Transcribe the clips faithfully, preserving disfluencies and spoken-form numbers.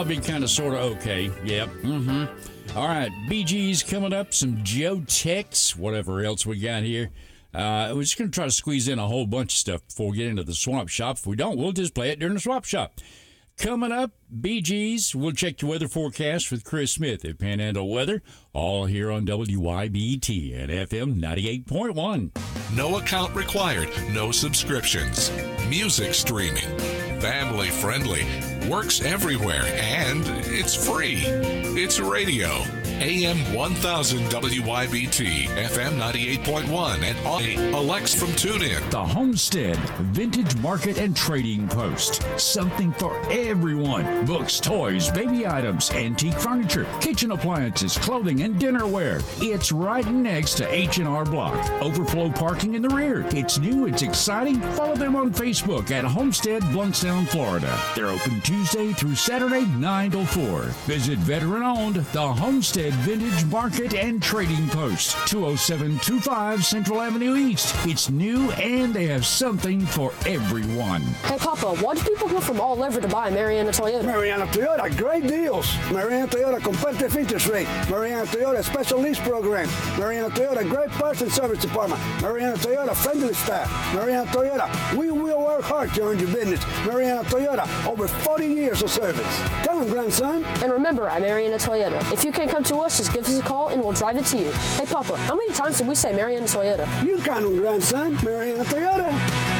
I'll be kind of sort of okay. Yep. Mm-hmm. All right. Bee Gees coming up. Some Joe Tex. Whatever else we got here. Uh, we're just going to try to squeeze in a whole bunch of stuff before we get into the Swamp Shop. If we don't, we'll just play it during the Swamp Shop. Coming up, Bee Gees. We'll check the weather forecast with Chris Smith at Panhandle Weather, all here on W Y B T and F M ninety-eight point one. No account required, no subscriptions. Music streaming. Family friendly. Works everywhere, and it's free. It's radio. A M one thousand W Y B T, F M ninety-eight point one, and on Alexa from TuneIn. The Homestead Vintage Market and Trading Post. Something for everyone. Books, toys, baby items, antique furniture, kitchen appliances, clothing, and dinnerware. It's right next to H and R Block. Overflow parking in the rear. It's new, it's exciting. Follow them on Facebook at Homestead Blunkstown, Florida. They're open Tuesday through Saturday, nine to four. Visit veteran-owned The Homestead Vintage Market and Trading Post, two oh seven two five Central Avenue East. It's new and they have something for everyone. Hey, Papa, why do people come from all over to buy Mariana Toyota? Mariana Toyota, great deals. Mariana Toyota, competitive interest rate. Mariana Toyota, special lease program. Mariana Toyota, great parts and service department. Mariana Toyota, friendly staff. Mariana Toyota, we will work hard to earn your business. Mariana Toyota, over forty years of service. Come on, grandson. And remember, at Mariana Toyota, if you can't come to us, just give us a call and we'll drive it to you. Hey, Papa, how many times did we say Mariana Toyota? You count on, grandson. Mariana Toyota.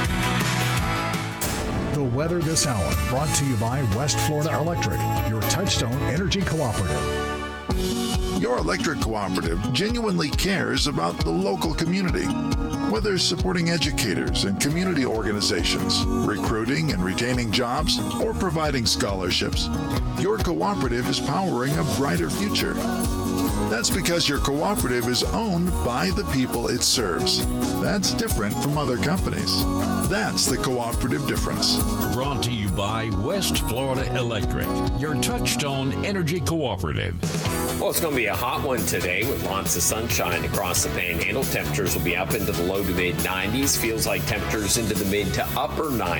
The weather this hour brought to you by West Florida Electric, your Touchstone Energy Cooperative. Your electric cooperative genuinely cares about the local community. Whether supporting educators and community organizations, recruiting and retaining jobs, or providing scholarships, your cooperative is powering a brighter future. That's because your cooperative is owned by the people it serves. That's different from other companies. That's the cooperative difference. Brought to you by West Florida Electric, your Touchstone Energy Cooperative. Well, it's going to be a hot one today with lots of sunshine across the Panhandle. Temperatures will be up into the low to mid nineties. Feels like temperatures into the mid to upper nineties.